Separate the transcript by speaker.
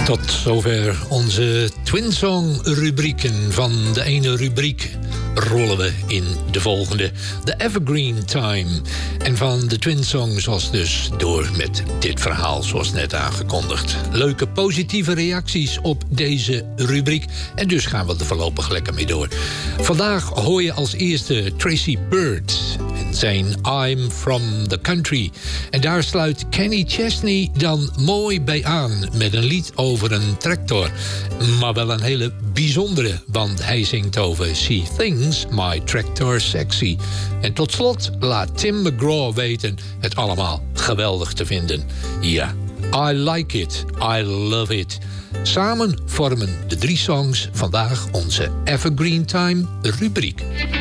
Speaker 1: Tot zover onze Twin Song rubrieken. Van de ene rubriek rollen we in de volgende. De Evergreen Time. En van de Twin Songs was dus door met dit verhaal, zoals net aangekondigd. Leuke positieve reacties op deze rubriek. En dus gaan we er voorlopig lekker mee door. Vandaag hoor je als eerste Tracy Byrd en zijn I'm From The Country. En daar sluit Kenny Chesney dan mooi bij aan met een lied over een tractor. Maar wel een hele bijzondere, want hij zingt over She Thinks My Tractor Sexy. En tot slot laat Tim McGraw weten het allemaal geweldig te vinden. Ja, I like it, I love it. Samen vormen de 3 songs vandaag onze Evergreen Time rubriek.